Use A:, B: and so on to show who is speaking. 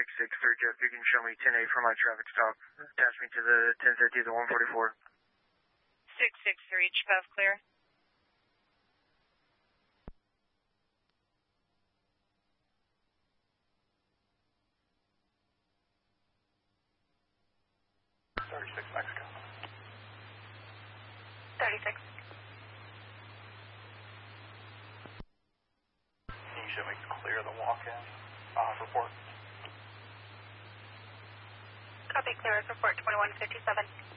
A: 663 Jeff, you can show me 10-8 for my traffic stop. Attach me to the 1050 to the 144.
B: 663 Jeff, clear.
C: Mexico.
D: 36.
C: Can you show me clear the walk-in? Report.
D: Copy, clear as report 2157.